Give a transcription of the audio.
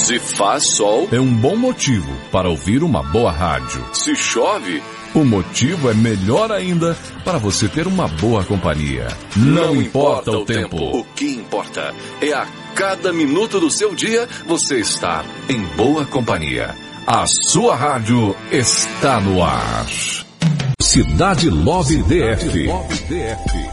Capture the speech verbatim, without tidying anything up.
Se faz sol, é um bom motivo para ouvir uma boa rádio. se chove, O motivo é melhor ainda para você ter uma boa companhia. Não, importa o tempo. O que importa é a cada minuto do seu dia você estar em boa companhia. A sua rádio está no ar. Cidade Love D F.